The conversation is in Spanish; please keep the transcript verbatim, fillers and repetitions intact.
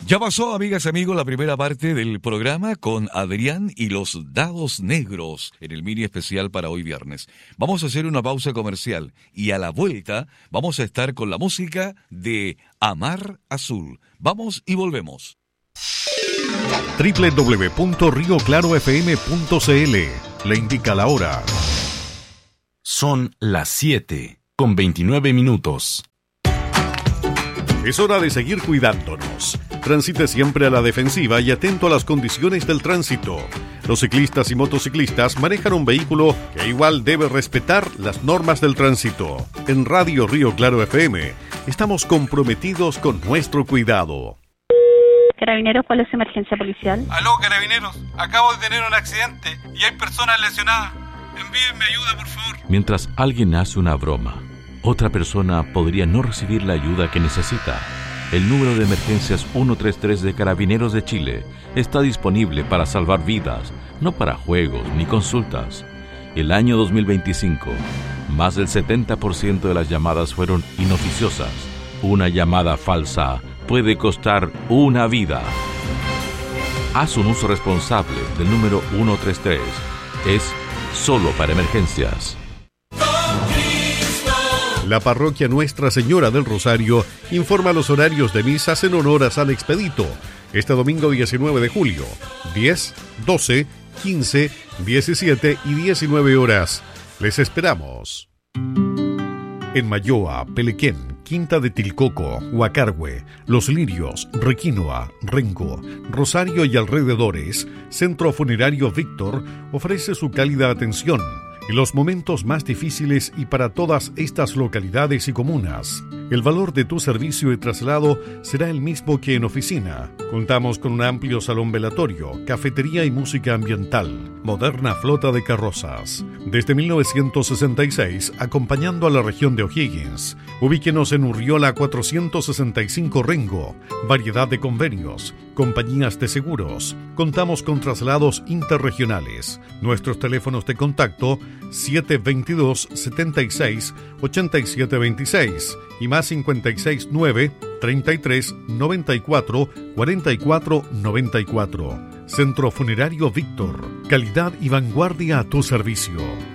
Ya pasó, amigas y amigos, la primera parte del programa con Adrián y los dados negros en el mini especial para hoy viernes. Vamos a hacer una pausa comercial y a la vuelta vamos a estar con la música de Amar Azul. Vamos y volvemos. doble u doble u doble u punto río claro f m punto c l le indica la hora. Son las siete con veintinueve minutos. Es hora de seguir cuidándonos. Transite siempre a la defensiva y atento a las condiciones del tránsito. Los ciclistas y motociclistas manejan un vehículo que igual debe respetar las normas del tránsito. En Radio Río Claro F M estamos comprometidos con nuestro cuidado. Carabineros, ¿cuál es su emergencia policial? Aló, Carabineros, acabo de tener un accidente y hay personas lesionadas. Envíenme ayuda, por favor. Mientras alguien hace una broma, otra persona podría no recibir la ayuda que necesita. El número de emergencias ciento treinta y tres de Carabineros de Chile está disponible para salvar vidas, no para juegos ni consultas. El año dos mil veinticinco, más del setenta por ciento de las llamadas fueron inoficiosas. Una llamada falsa puede costar una vida. Haz un uso responsable del número ciento treinta y tres. Es solo para emergencias. La parroquia Nuestra Señora del Rosario informa los horarios de misas en honor a San Expedito. Este domingo diecinueve de julio, diez, doce, quince, diecisiete y diecinueve horas. Les esperamos. En Mayoa, Pelequén, Quinta de Tilcoco, Huacarhue, Los Lirios, Requinoa, Renco, Rosario y alrededores, Centro Funerario Víctor ofrece su cálida atención en los momentos más difíciles y para todas estas localidades y comunas. El valor de tu servicio de traslado será el mismo que en oficina. Contamos con un amplio salón velatorio, cafetería y música ambiental, moderna flota de carrozas. Desde mil novecientos sesenta y seis, acompañando a la región de O'Higgins. Ubíquenos en Urriola cuatrocientos sesenta y cinco Rengo. Variedad de convenios, compañías de seguros. Contamos con traslados interregionales. Nuestros teléfonos de contacto siete veintidós, setenta y seis, ochenta y siete veintiséis y más cincuenta y seis nueve, treinta y tres, noventa y cuatro, cuarenta y cuatro noventa y cuatro. Centro Funerario Víctor. Calidad y vanguardia a tu servicio.